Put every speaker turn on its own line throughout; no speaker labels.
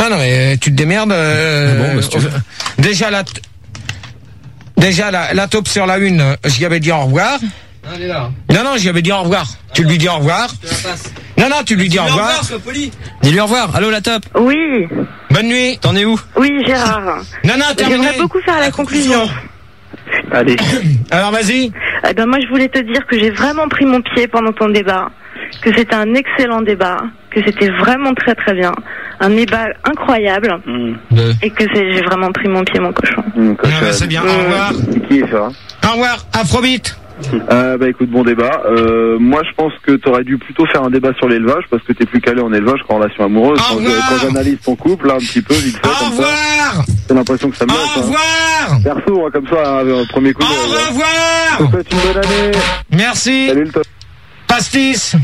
Ah non, mais tu te démerdes. Déjà la taupe sur la une, j'y avais dit au revoir.
Elle est là.
Non, j'y avais dit au revoir. Tu lui dis au revoir.
Je te la passe.
Non, tu lui dis au revoir.
Sois poli.
Dis-lui au revoir. Allô, la top.
Oui.
Bonne nuit.
T'en es où?
Oui, Gérard.
Non, terminé.
J'aimerais beaucoup faire la conclusion.
Allez.
Alors, vas-y.
Moi, je voulais te dire que j'ai vraiment pris mon pied pendant ton débat, que c'était un excellent débat, que c'était vraiment très très bien, un débat incroyable, et que j'ai vraiment pris mon pied, mon cochon.
C'est bien. Au revoir.
C'est qui ça?
Au revoir. Afrobeat.
Écoute, bon débat. Moi, je pense que t'aurais dû plutôt faire un débat sur l'élevage parce que t'es plus calé en élevage qu'en relation amoureuse. Quand j'analyse ton couple, là, un petit peu, vite fait,
Au revoir.
J'ai l'impression que ça me laisse.
Au revoir.
Perso, moi, comme ça, au premier coup.
Au revoir.
Je te souhaite une bonne année.
Merci.
Salut le top.
Pastis.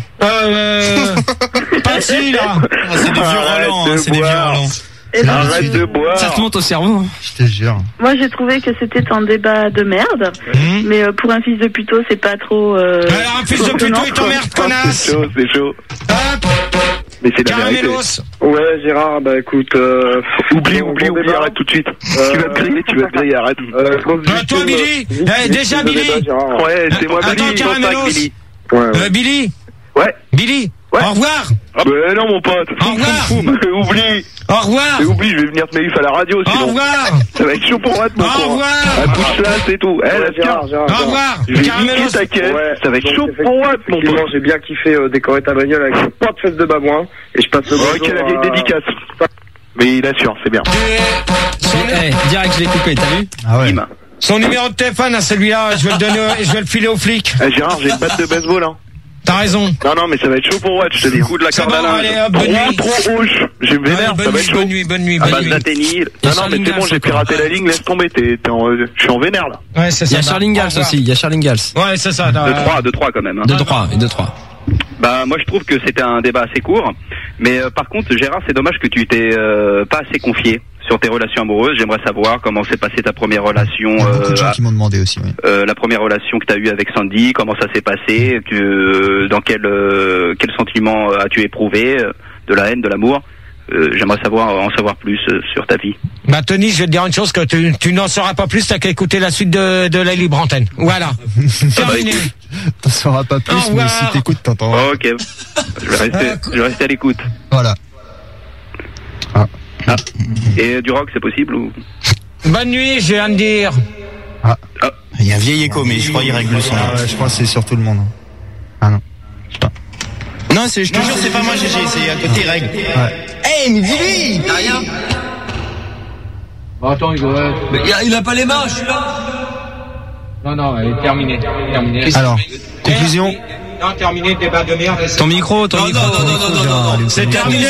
Pastis, là.
C'est des vieux Roland, c'est des vieux Roland.
Arrête de boire.
Ça te monte au cerveau.
Je te jure.
Moi, j'ai trouvé que c'était un débat de merde, mais pour un fils de puto, c'est pas trop...
Alors, un fils de puto, il t'emmerde, connasse.
C'est chaud.
Hop.
Mais c'est la vérité.
Caramellos.
Ouais, Gérard, écoute, oublie, arrête tout de suite. Tu vas te griller, arrête.
Toi, Billy. Déjà, Billy.
Ouais, c'est moi, Billy.
Attends, Caramellos. Billy.
Ouais.
Billy.
Ouais.
Au revoir.
Mais non, mon pote.
Au revoir.
Oublie.
Au revoir.
Mais oublie, je vais venir te mettre à la radio, sinon.
Au revoir.
Ça va être chaud pour moi de mon
Au revoir.
Pousse là, c'est tout.
Au revoir.
Je vais niquer ta caisse. Ça va être chaud pour moi de mon pote.
J'ai bien kiffé décorer ta bagnole avec une porte fesse de babouin. Et je passe le bonjour.
Ok, la vieille dédicace. Mais il assure, c'est bien.
Direct, je l'ai coupé, t'as vu?
Ah ouais.
Son numéro de téléphone, celui-là, je vais le donner, je vais le filer aux flics.
Gérard, j'ai une batte de baseball, hein.
T'as raison.
Non, mais ça va être chaud pour Watch, je te dis. Coup de la corde à linge.
Allez, hop, bonne nuit.
Trop rouge. Je me vénère, ça va être chaud.
Bonne nuit.
À base d'Athénie. Non, mais c'est bon, j'ai piraté la ligne, laisse tomber, je suis en vénère, là.
Ouais, c'est ça.
Il y a Charling Gals aussi, il y a Charling Gals.
Ouais, c'est ça.
2-3 quand même. Hein.
2-3.
Bah, moi je trouve que c'était un débat assez court. Mais par contre, Gérard, c'est dommage que tu t'es pas assez confié sur tes relations amoureuses. J'aimerais savoir comment s'est passée ta première relation.
Beaucoup de gens qui m'ont demandé aussi. Oui.
La première relation que tu as eue avec Sandy, comment ça s'est passé, dans quel sentiment as-tu éprouvé, de la haine, de l'amour. J'aimerais en savoir plus sur ta vie.
Bah Tony, je vais te dire une chose, que tu n'en sauras pas plus, t'as qu'à écouter la suite de la libre antenne. Voilà. Terminé.
T'en sauras pas plus, mais si t'écoutes, t'entendras.
Ok. Je vais rester à l'écoute.
Voilà.
Et du rock, c'est possible ou...
Bonne nuit, je viens de dire.
Il y a un vieil écho, mais je crois qu'il règle le son.
Ouais, je crois que c'est sur tout le monde. Ah non. Je sais pas.
Non, je te jure, c'est pas moi, GG, c'est à côté règle.
Ouais.
Hey, mais dis-lui!
T'as rien? Bon, attends, mais il a pas les mains, je suis là. Non, elle est terminée.
Alors, conclusion.
Non, terminé, débat de merde.
Ton micro.
Non.
C'est terminé!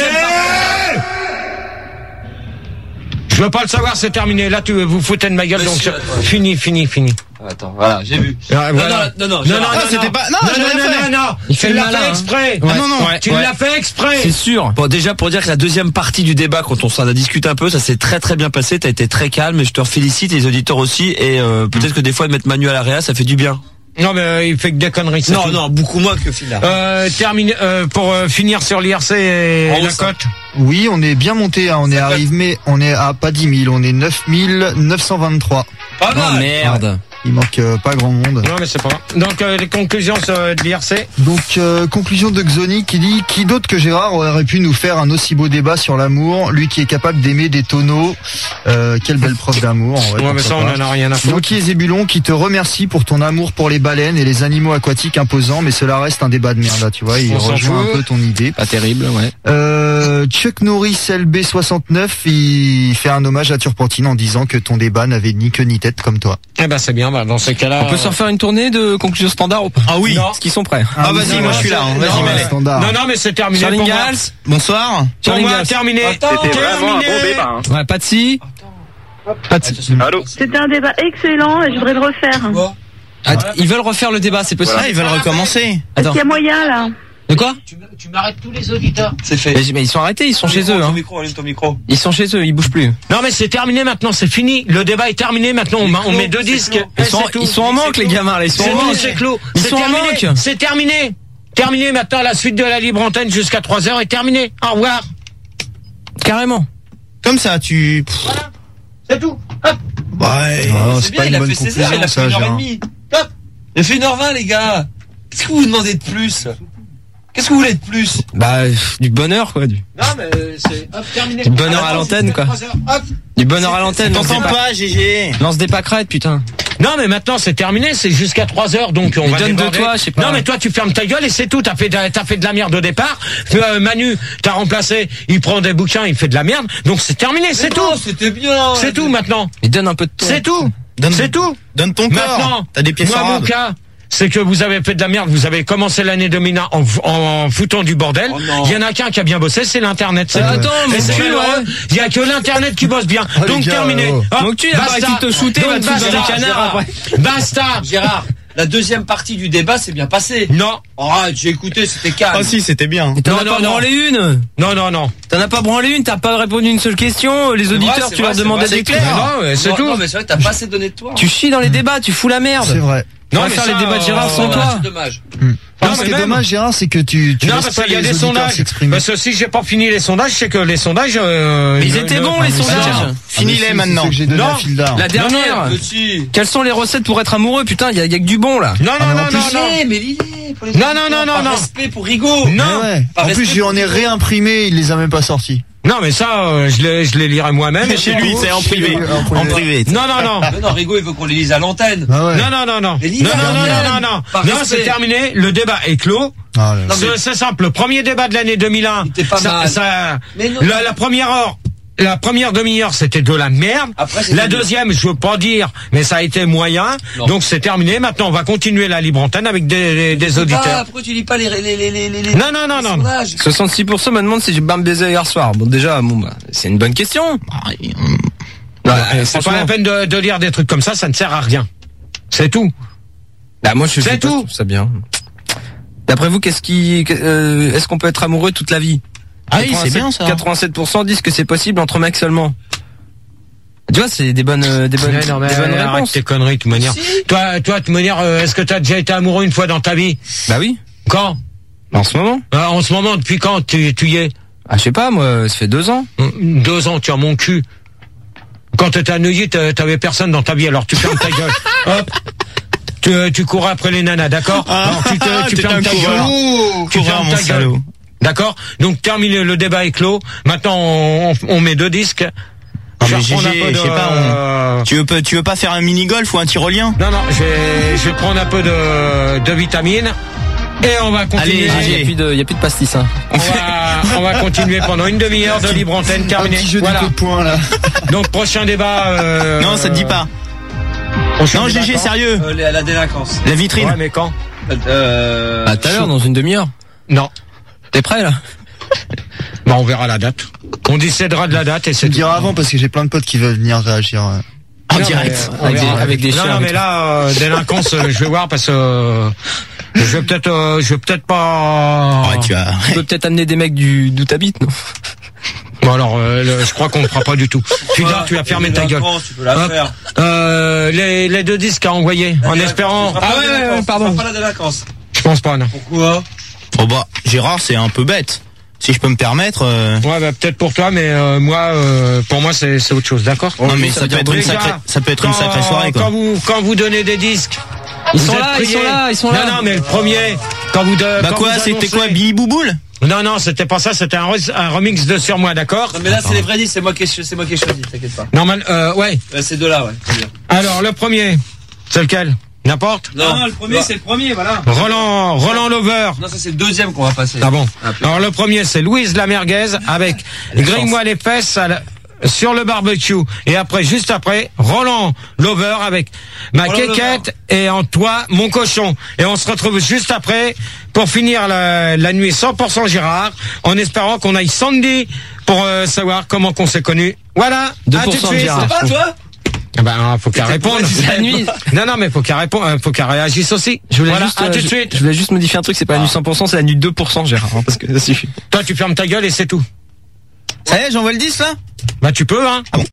Je veux pas le savoir, c'est terminé. Là, vous foutez de ma gueule, donc fini.
Attends, voilà, j'ai vu.
Non,
c'était pas. Non.
Il fait le malin exprès. Tu l'as fait exprès.
C'est sûr. Bon, déjà pour dire que la deuxième partie du débat, quand on s'en a discuté un peu, ça s'est très très bien passé. T'as été très calme, et je te félicite, et les auditeurs aussi. Et peut-être que des fois de mettre Manu à la réa, ça fait du bien.
Non, mais il fait que des conneries.
Non, beaucoup moins que Phil.
Terminé pour finir sur l'IRC et la cote.
Oui, on est bien monté, hein, on est arrivé, mais on est à pas 10 000, on est 9 923.
Pas mal.
Oh merde.
Il manque pas grand monde.
Non, mais c'est pas grave. Donc, les conclusions de l'IRC.
Donc, conclusion de Xoni qui dit: qui d'autre que Gérard aurait pu nous faire un aussi beau débat sur l'amour, lui qui est capable d'aimer des tonneaux. Quelle belle preuve d'amour. En vrai,
Ouais, mais ça, on en a rien à foutre.
Noki et Zébulon qui te remercie pour ton amour pour les baleines et les animaux aquatiques imposants, mais cela reste un débat de merde, là, tu vois. Il rejoint un peu ton idée.
Pas terrible, ouais.
Chuck Norris LB69, il fait un hommage à Turpentine en disant que ton débat n'avait ni queue ni tête comme toi.
Eh ben, c'est bien, dans ces cas-là.
On peut se refaire une tournée de conclusion standard ou pas? Ah oui. Est-ce qu'ils sont prêts? Vas-y, moi je suis là. Vas-y, Mel.
Non, mais c'est terminé.
Charling Gals, bonsoir.
Charling Gals, terminé.
C'était vraiment un bon débat, hein.
Ouais, Patsy.
Allô?
C'était un débat excellent et je voudrais le refaire.
Ils veulent refaire le débat, c'est possible. Ils veulent recommencer.
Est-ce qu'il y a moyen, là?
De quoi?
Tu m'arrêtes tous les auditeurs.
C'est fait. Mais ils sont arrêtés, ils sont chez eux.
Allume ton micro.
Ils sont chez eux, ils bougent plus.
Non, mais c'est terminé maintenant, c'est fini. Le débat est terminé maintenant. On met 2 disques.
Ils sont en manque, les gamins, là. Ils sont en manque.
C'est clos.
Ils sont en manque.
C'est terminé. Terminé maintenant, la suite de la libre antenne jusqu'à 3h est terminée. Au revoir.
Carrément.
Comme ça, tu...
Voilà. C'est tout. Hop.
Ouais.
C'est bien, il a fait ses heures, il a fait 1h30. Hop. Il a fait 1h20, les gars. Qu'est-ce que vous demandez de plus? Qu'est-ce que vous voulez de plus?
Bah, du bonheur, quoi.
Non, mais c'est, hop, terminé.
Du bonheur à l'antenne, quoi.
Hop.
Du bonheur à l'antenne.
T'entends pas, GG.
Lance des pâquerettes, putain.
Non, mais maintenant, c'est terminé, c'est jusqu'à 3h, donc on va
donne de
déborder.
toi, je sais pas.
Non, mais toi, tu fermes ta gueule et c'est tout. T'as fait de la merde au départ. Manu, t'as remplacé, il prend des bouquins, il fait de la merde. Donc c'est terminé, c'est tout.
C'était bien.
C'est tout, maintenant.
Il donne un peu de toi.
C'est tout. C'est tout.
Donne ton corps.
Maintenant,
T'as des pièces
moi, mon
arabes.
cas, c'est que vous avez fait de la merde, vous avez commencé l'année 2001 en foutant du bordel. Il y en a qu'un qui a bien bossé, c'est l'internet. C'est
Attends, mais
c'est
tu,
malheureux. Il y a que l'internet qui bosse bien.
Oh,
donc
les gars,
terminé.
oh.
Hop,
Donc tu n'as pas
basta.
arrêté de te shooter,
Donc
va te foutre dans
basta,
les canards
Gérard.
après.
Basta.
Gérard, la deuxième partie du débat s'est bien passée.
Non.
Arrête, j'ai écouté, c'était calme.
Ah si, c'était bien.
T'en as
Non,
pas
non,
branlé une.
Non.
T'en as pas branlé une, t'as pas répondu une seule question. Les auditeurs,
c'est
tu
vrai,
leur demandais
c'est
des
vrai,
clairs.
Non, mais c'est
Non,
tout.
non, mais c'est vrai, t'as pas assez donné de toi.
Tu chies dans les débats, tu fous la merde.
C'est vrai.
On va
mais
faire
ça,
les débats de Gérard sans
Dommage,
toi.
c'est dommage.
Non, ce qui est dommage, Gérard, c'est que tu
Non,
laisses
parce
pas
qu'il y a
les
des
auditeurs
sondages.
s'exprimer.
Parce que si j'ai pas fini les sondages, je sais que les sondages.
Mais ils étaient bons, les sondages.
Finis-les maintenant.
C'est que j'ai donné
Non.
un fil d'art.
La dernière.
Petit.
Quelles sont les recettes pour être amoureux? Putain, il y a que du bon là.
Non,
mais en
non,
plus,
non.
Mais l'idée. pour les
Non,
auditeurs,
non, non,
par
non.
respect pour Rigaud.
Mais
Non.
ouais.
Par
En plus,
respect
j'en ai
pour-
réimprimé, il les a même pas sortis.
Non, mais ça, je les lirai moi-même.
Mais chez lui, c'est en privé. En privé.
Non, non, non.
Mais non, Rigaud, il veut qu'on les lise à l'antenne.
Ah ouais.
Non, non, non, non.
Mais
Non,
lis
non,
la
non,
dernière.
non, non.
Par
Non,
respect.
c'est terminé. Le débat est clos.
Ah là là.
Non, mais-
C'est simple. Le premier débat de l'année 2001.
Il était pas mal. Mais non.
La première heure. La première demi-heure, c'était de la merde.
Après, c'était
la
bien.
deuxième, je veux pas dire, mais ça a été moyen.
Non.
Donc c'est terminé. Maintenant, on va continuer la libre antenne avec des
Ah,
auditeurs.
pourquoi tu lis pas les
Non, non, non, non.
sondages
66% me demandent si j'ai bien me baiser hier soir. Bon, déjà, bon, bah, c'est une bonne question.
C'est pas la peine de lire des trucs comme ça ne sert à rien. C'est tout.
Bah, moi, je
C'est
sais pas,
tout.
je trouve ça bien. D'après vous, est-ce qu'on peut être amoureux toute la vie?
Ah oui, c'est bien ça.
87% disent que c'est possible entre mecs seulement. Tu vois, c'est des bonnes
Ouais, non, mais
des bonnes
arrête
réponses.
tes conneries, de toute manière.
Si.
Toi, de toute manière, est-ce que t'as déjà été amoureux une fois dans ta vie?
Bah oui.
Quand?
En ce moment.
En ce moment, depuis quand tu y es?
Ah, je sais pas, moi, ça fait 2 ans.
2 ans, tu as mon cul. Quand t'étais à Neuilly, t'avais personne dans ta vie, alors tu fermes ta gueule. Hop. Tu cours après les nanas, d'accord? Alors tu fermes ta gueule. Tu fermes ta gueule. D'accord? Donc terminé, le débat est clos. Maintenant, on met 2 disques.
Non,
Je
mais
vais reprendre
GG,
un peu
je sais pas, tu veux pas faire un mini-golf ou un tyrolien?
Non, non, je vais prendre un peu de vitamines. Et on va continuer.
Allez,
Il y a plus de pastis, hein.
On va continuer pendant une demi-heure de libre antenne terminée.
Un petit jeu
Voilà.
de coup de poing, là.
Donc prochain débat.
Non, ça te dit pas.
prochain
Non,
débat
GG,
quand
sérieux.
La délinquance.
La vitrine.
Ouais, mais quand?
Bah, tout à l'heure, dans une demi-heure.
Non.
T'es prêt, là?
Bah, on verra la date. On décidera de la date et
Je
c'est
le
tout.
dirai avant parce que j'ai plein de potes qui veulent venir réagir.
En
Non,
direct.
mais, on verra.
Avec des
non,
chiens.
non, mais là, délinquance, je vais voir parce que je vais peut-être pas.
Ouais, tu as.
Tu peux peut-être amener des mecs d'où t'habites, non?
Bon alors, je crois qu'on ne fera pas du tout. Tu vas fermer ta gueule.
Tu peux la
Hop.
faire.
Les 2 disques à envoyer en espérant.
Ah ouais, pardon. Pas la délinquance.
Je pense pas, non.
Pourquoi?
Oh bah, Gérard, c'est un peu bête. Si je peux me permettre.
Ouais, bah peut-être pour toi, mais moi, pour moi, c'est autre chose, d'accord?
Non, mais ça peut être une
Les
sacrée,
gars,
ça peut être une sacrée soirée, quoi.
Quand vous donnez des disques.
Ils
vous
sont
êtes
là, ils
priés.
sont là, ils sont là.
Non, non, mais le premier, quand vous
Bah
quand
quoi,
vous
c'était
annoncez-
quoi, Billy Bouboule?
Non, non, c'était pas ça, c'était un remix de Sur moi, d'accord?
Non, mais là, c'est les vrais disques, c'est moi qui ai choisi, t'inquiète pas.
Normal, ouais.
Ces deux-là, ouais. Très bien.
Alors, le premier, c'est lequel? N'importe?
Non, le premier, c'est le premier, voilà.
Roland Lover.
Non, ça, c'est le deuxième qu'on va passer.
Ah bon?
Ah,
Alors, le premier, c'est Louise la merguez avec Grille-moi les fesses sur le barbecue. Et après, juste après, Roland Lover avec ma
Roland
quéquette et en toi, mon cochon. Et on se retrouve juste après pour finir la nuit 100% Gérard, en espérant qu'on aille Sandy pour savoir comment qu'on s'est connus. Voilà.
2%
à tout de suite.
Gérard.
Pas, toi?
Ah ben, faut qu'elle réponde.
La nuit.
Non, non, mais faut qu'elle réponde, faut qu'elle réagisse aussi.
Je voulais
Voilà,
juste,
à tout de suite.
je voulais juste modifier un truc, c'est pas la nuit 100%, c'est la nuit 2%, Gérard, hein, parce que ça suffit.
Toi, tu fermes ta gueule et c'est tout.
Ça y est, j'envoie le 10 là?
Bah, tu peux, hein.